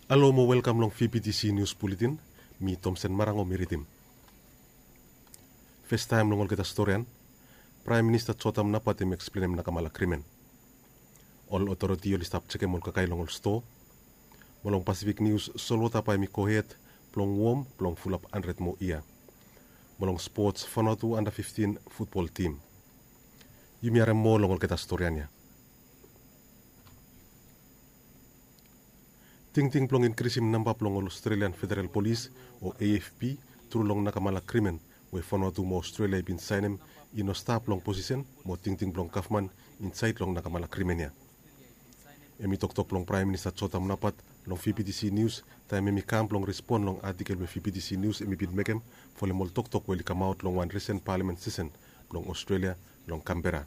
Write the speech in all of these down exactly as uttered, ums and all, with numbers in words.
Alo mo welcome long V P T C News Bulletin, mi Thompson Marango Miritim. First time long kita storyan, Prime Minister Chotam na pati explain na kamala krimen. All authority yoli stop checke mol kakay long sto. Molong Pacific News solo tapay mi kohet, plong warm, plong full up hundred mo iya. Molong sports fanatu under fifteen football team. Yumi are mo long kita storyan ya. Ting-ting plong increasim namba plong Australian Federal Police o A F P trulong nakamala krimen we fanatu mo Australia bin sainem ino sta plong position mo ting-ting plong kafman inside long nakamala krimen ya. Emi tok-tok plong Prime Minister Chotam napat long V P T C News time emi kam plong respond long article we V P T C News emi bin mekem fole mol tok-tok we come out long one recent parliament session plong Australia long Canberra.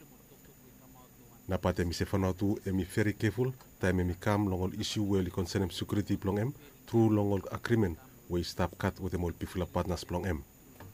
Napat emi se fanatu emi very careful time emi kam long all issue we concern security plong em through long all agreement we stop cut with them all pifula partners plong em.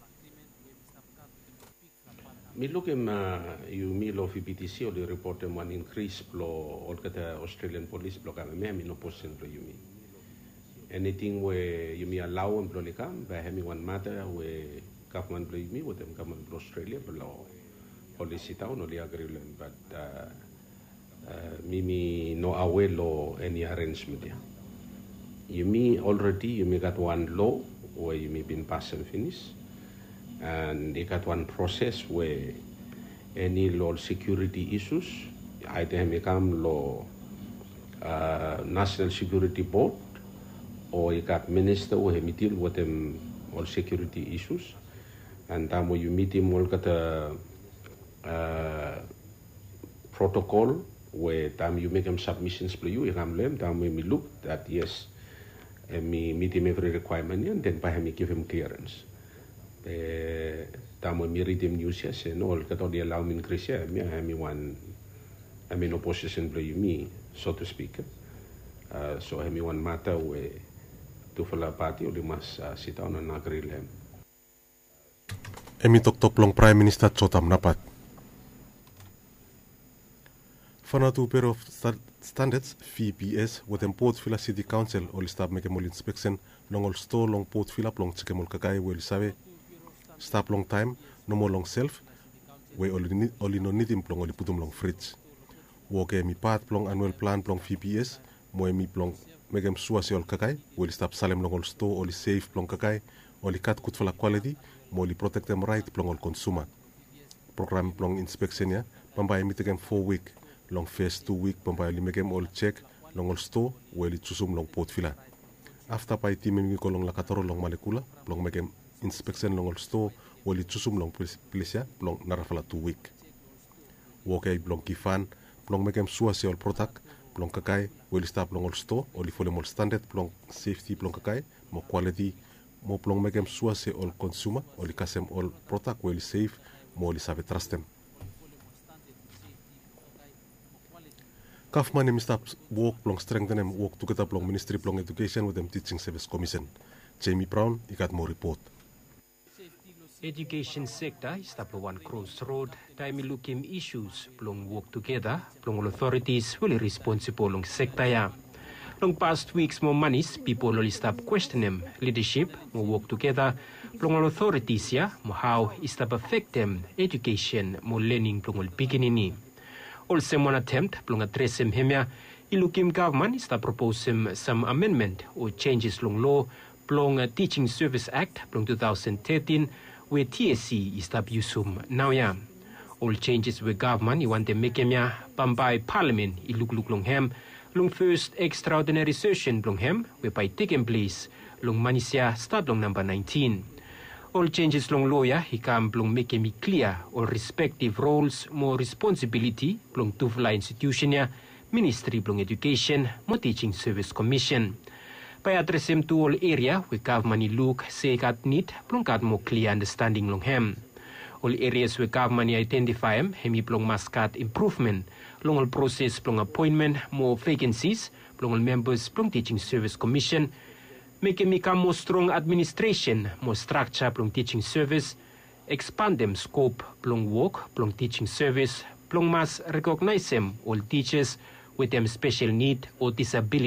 Mi lukem you mi lo V P T C o di report one increase plo all kata Australian police plo kami me mi no posen plo you mi. Anything we you mi allow em plo ni kam ba hemi one matter we government plo you mi with them government plo Australia plo policy town no li agree but uh, uh, mi mi no aware lo any arrangement ya. You mi already you mi got one law where you mi been passed and finished. And they got one process where any law security issues, either may come law uh, National Security Board, or you got minister who may deal with them all security issues, and then when you meet him, all got a uh, protocol where time you make them submissions for you, you can them. Then when we look that yes, and we meet him every requirement, and then by him we give him clearance. Eh, tamo mi reading news ya se no el kato dia allow me increase ya mi ha mi one I mean opposition play me so to speak uh, so ha mi one matter we to fala party o di mas uh, sit down and agree lem Emi tok tok long Prime Minister Chotam napat fanatu pair of standards V P S with Port Vila City Council ol stab make mol inspection long ol store long Port Vila plong chike mol kakay wel sabe stop long time, no more long self, we only only no need him plong only put him long fridge. Woke mi part plong annual plan plong V P S, mo mi plong megem suasi ol kakay, will stop salem long ol store, only safe plong kakay, only cut good for la quality, mo only protect them right plong ol consumer. Program plong inspection ya, pambay mi tegem four week, long first two week, pambay li megem all check, long ol store, will chusum long Port Vila. After pay team mi ko long lakatoro long malekula, plong megem inspection long all store wali chusum long polisia long narafala two week wokai blong kifan blong mekem suasi all product blong kakai wali stop long all store oli fole mol standard blong safety blong kakai mo quality mo blong mekem suasi all consumer oli kasem all product wali safe mo oli sabe trust them Kafman em stop work blong strengthen em work together blong ministry blong education with them teaching service commission Jamie Brown ikat mo report Education sector is the one crossroad. Time looking issues, plong work together, plong authorities will responsible long sector ya. Long past weeks more monies, people only stop questioning leadership, more work together, plong authorities ya, more how is stop affect them education, more learning plong beginning. Also one attempt plong address him hemya, ilukim government is to propose him some amendment or changes long law, plong Teaching Service Act plong twenty thirteen. Where T S C is tab yusum now ya. All changes with government you want to make him ya by parliament i look look long hem long first extraordinary session long hem whereby taking place long manisia start long number nineteen. All changes long lawyer he come long make him clear all respective roles more responsibility long tufla institution ya ministry long education more teaching service commission. By address him to all area where government look say got need plong got more clear understanding long hem. All areas where government identify him hemi plong maskat improvement long all process plong appointment more vacancies plong all members plong teaching service commission make him become more strong administration more structure plong teaching service expand them scope plong work plong teaching service plong mas recognize them all teachers with them special need or disability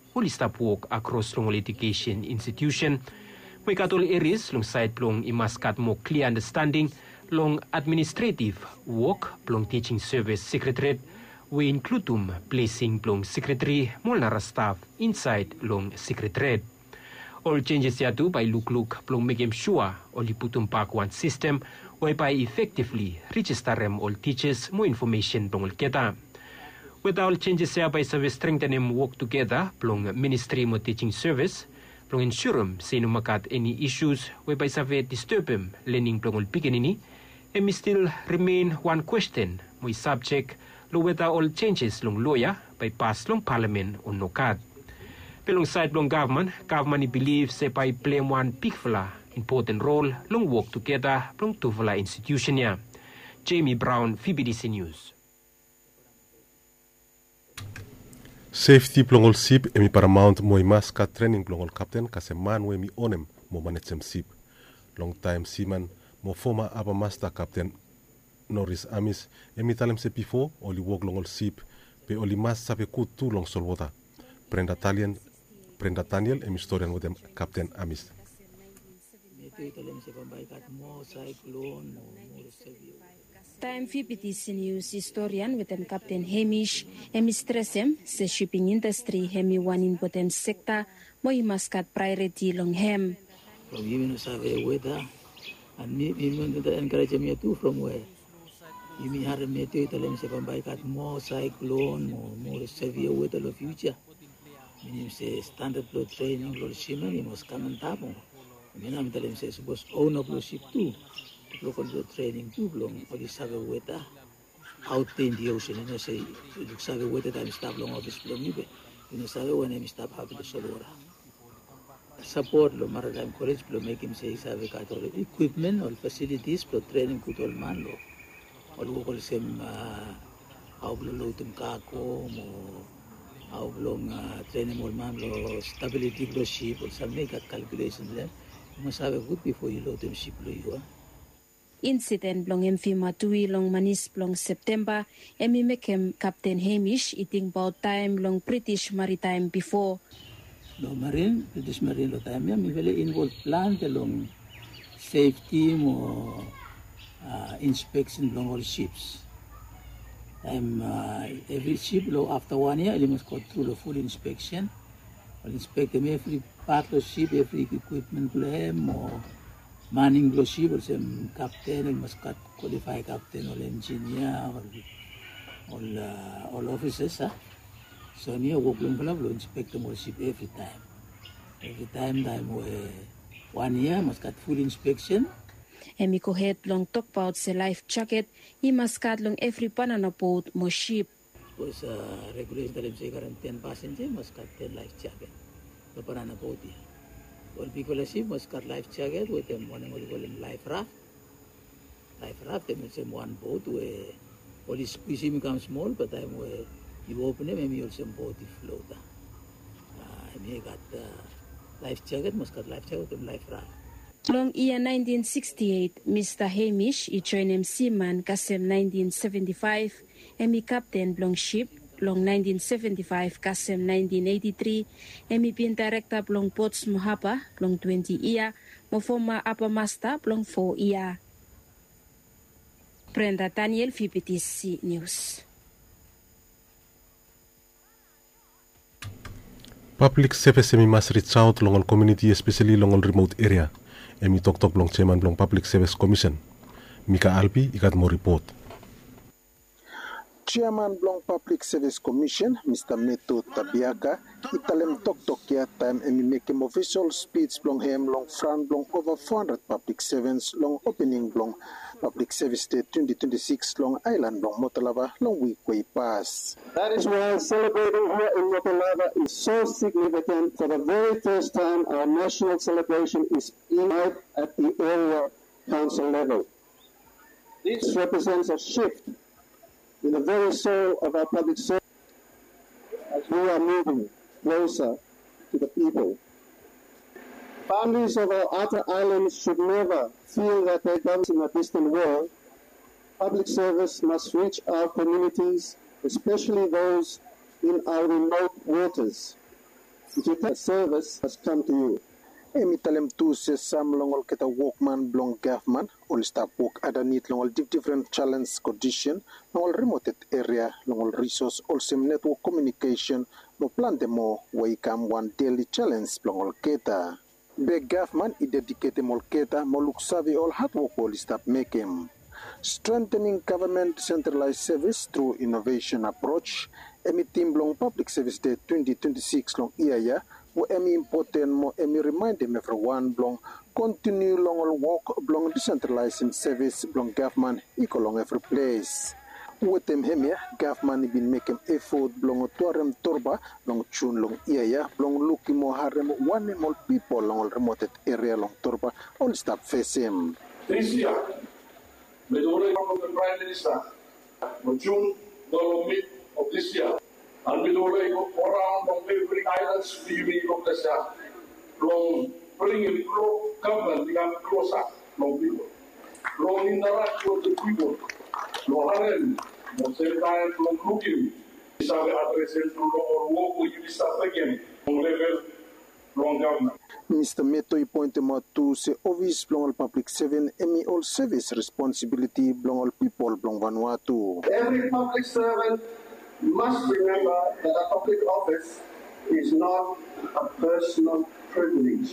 will stop work across long education institution. We got all areas long side long imaskat more clear understanding long administrative work long teaching service secretariat. We include them placing long secretary molnara staff inside long secretariat. All changes here do by look look long making sure only put them back one system whereby effectively register them all teachers more information long kita. With all changes here by service strengthening work together long ministry more teaching service long ensure them say no makat any issues whereby survey disturb them learning long all beginning and me still remain one question my subject lo whether all changes long lawyer by pass long parliament or no card. Alongside long government, government believes they by play one big fella important role long work together long two fella institution ya. Jamie Brown, V B D C News. Safety plongol sip emi paramount moi maska training plongol captain kase man we mi onem mo manetsem sip. Long time seaman mo former aba master captain Norris Amis emi talem se before oli wog longol sip pe oli mas sape kut tu long solwota. Brenda Talian Brenda Daniel emi historian with them Captain Amis. Time V B T C News historian with them Captain Hamish emi stressem se shipping industry hemi one important sector mo imaskat priority long hem. From even survey weather and me even the encourage me too from where you me have me to tell them se pambay kat more cyclone more more severe weather of future. Meaning say standard flow training flow shipment you must come and tap on. Meaning I'm telling say suppose own up flow ship too. Local flow training too long for the survey weather out in the ocean and you say look survey weather time stop long of this flow maybe you know survey when I stop happy to solora. Support lo maritime college lo make him say survey kat all equipment or facilities for training kut all man lo. All local same how lo lo tum kako mo how long uh, training more man lo stability lo ship or some make a calculation then you must have a good before you load them ship lo you uh. Incident long emfima tui long manis long September emi mekem Captain Hamish eating about time long British Maritime before. No marine British Marine lo time ya mi vele involved plan the long safety mo uh, inspection long all ships. I'm uh, every ship low after one year, you must go through the full inspection. I'll inspect them every part of the ship, every equipment blame or manning the ship or some captain, you must cut qualify captain or engineer or all uh, all officers. Huh? So near work long will inspect them all ship every time. Every time time one year must cut full inspection. Emi ko head long talk about the life jacket, he must cut long every banana boat mo ship. Was uh, regulation that I'm saying ten passengers must cut ten life jacket. The banana boat here. All people ship must cut life jacket with them one what you call them life raft. Life raft them is one boat where all the squeeze becomes small, but time where you open them and you also boat float. Uh, and he got uh, life jacket must cut life jacket with them life raft. Long year nineteen sixty-eight, Mister Hamish, he joined him seaman Kasem nineteen seventy-five, and he captain long ship, long nineteen seventy-five, Kasem nineteen eighty-three, and he been director long boats Mohapa, long twenty year, mo former upper master, long four year. Brenda Daniel, V B T C News. Public service emi mas reach out long community, especially long remote area. Emi tok tok long chairman long Public Service Commission. Mika Alpi ikat mo report. Chairman Blong Public Service Commission, Mister Meto Tabiaka, italem tok tok ya time emi make him official speech blong hem long front blong over four hundred public servants long opening blong Public Service Day twenty twenty-six long island blong Motalava long week way pass. That is why celebrating here in Motalava is so significant. For the very first time, our national celebration is right at the area council level. This represents a shift in the very soul of our public service as we are moving closer to the people. Families of our outer islands should never feel that they come in a distant world. Public service must reach our communities, especially those in our remote waters. The service has come to you. Emi talem tu se sam longol keta workman blong government ol stop work adanit longol diff different challenge condition longol remote area longol resource also network communication no plan demo way come one daily challenge longol keta. Be government i dedicate mol keta moluk savi all hard work ol stop make him. Strengthening government decentralized service through innovation approach. Emi team long public service day twenty twenty-six long iya wo emi important mo emi remind them everyone blong continue long all work blong decentralizing service blong government equal long every place. With them hemia government been making effort blong tuarem torba long chun long iya blong looking mo harem one more people long all remote area long torba all stop face him. This year, with the order from the Prime Minister, on June the mid of this year, and with the order around on every islands the unit of the South, long bringing government become closer, long people, long interact with the people, long harem, long same time, long looking, is our addressing to long work with you start again, long level, long government. Mister Meto pointed out to se office blong public seven emi all service responsibility blong all people blong Vanuatu. Every public servant must remember that a public office is not a personal privilege.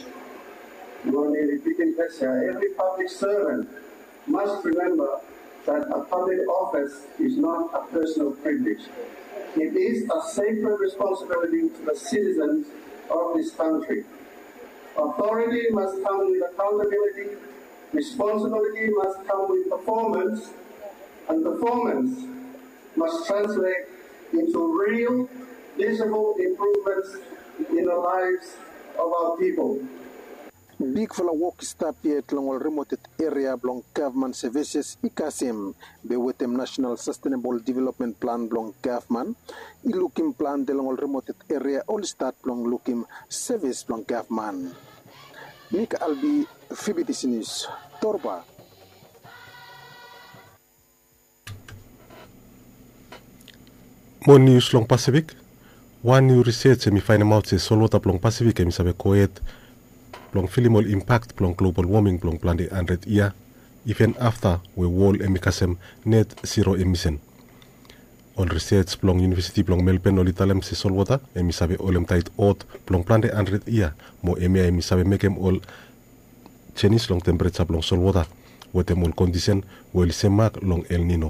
Every public servant must remember that a public office is not a personal privilege. It is a sacred responsibility to the citizens of this country. Authority must come with accountability, responsibility must come with performance, and performance must translate into real, visible improvements in the lives of our people. Big fella work stop yet long all remote area blong government services ikasim be with them national sustainable development plan blong government I looking plan de long all remote area all start blong looking service blong government. Nika Albi F B T News Torba. More news long Pacific. One new research semi find out se solota long Pacific emi sabe koet long filimol impact long global warming long plan de hundred year even after we wall emi kasem net zero emission. On research long University long Melbourne olitalem se solota emi sabe olem tait ot long plan de hundred year mo emi emi sabe mekem ol chenis long temperature long solota wetem ol condition wel semak long El Nino.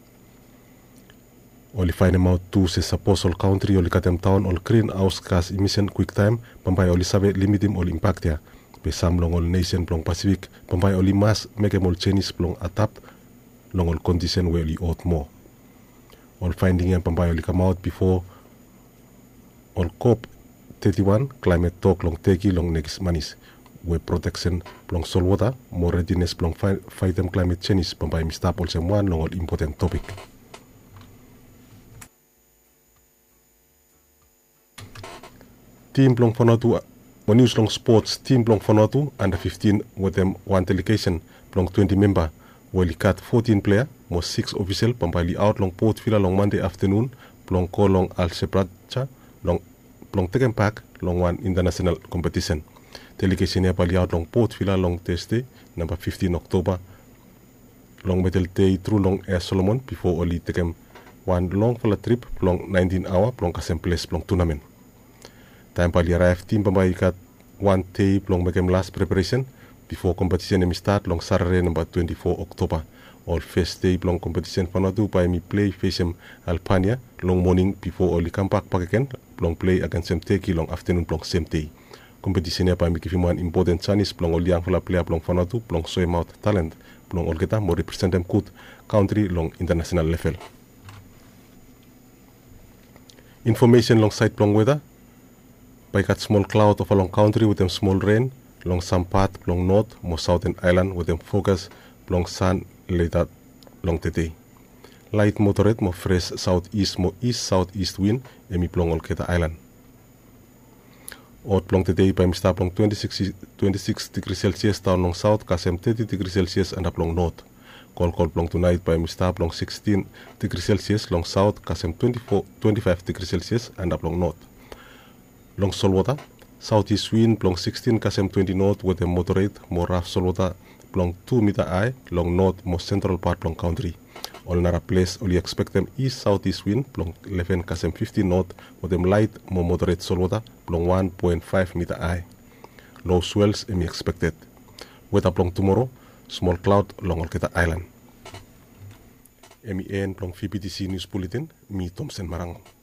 Oli find out to se suppose all country oli katem town all greenhouse gas emission quick time pampai oli sabe limitim all impact ya be sam long all nation long Pacific pampai oli mas mekem all chenis long atap long all condition we oli ot more. All finding yan pampai oli come out before all COP thirty-one climate talk long teki long next manis we protection long solwater more readiness long fight, fight them climate change pampai mistap all sem one long all important topic. Team Blong Vanuatu, one news long sports, Team Blong Vanuatu under fifteen with them one delegation, Blong twenty member, where he cut fourteen player, more six official, Pampali out long Port Villa long Monday afternoon, Blong Ko long Al Sebracha, long Blong Taken Pack, long one international competition. Delegation here Pali out long Port Villa long Thursday, number fifteen October, long medal day through long Air Solomon before only taken one long for a trip, long nineteen hour, Blong Kasem Place, Blong tournament. Time pali arrive team pambai kat one day long makem last preparation before competition emi start long Saturday number twenty-four October. All first day long competition Vanuatu by me play face em Alpania long morning before only come back back again long play against them Turkey long afternoon long same day. Competition ya by me give him one important Chinese long all young fella player long Vanuatu long show him out talent long all kita more represent them good country long international level. Information long side long weather. By got small cloud of a long country with them small rain, long some part, long north, more southern island with them focus, long sun later, long today. Light moderate, more fresh southeast, more east southeast wind, emi plong all Keta Island. Out long today by Mister Plong twenty-six, twenty-six degrees Celsius down long south, Kasem thirty degrees Celsius and up long north. Call call plong tonight by Mister Plong sixteen degrees Celsius long south, Kasem twenty-four, twenty-five degrees Celsius and up long north. Long solwata, southeast wind long sixteen kcm twenty knot with a moderate more rough solwata long two meter high long north most central part long country. All nara place only expect them east southeast wind long eleven kcm fifteen knot with them light more moderate solwata long one point five meter high. Low swells emi expected. Weather long tomorrow, small cloud long Olketa Island. Emi en long V P T C News Bulletin, mi Thompson Marango.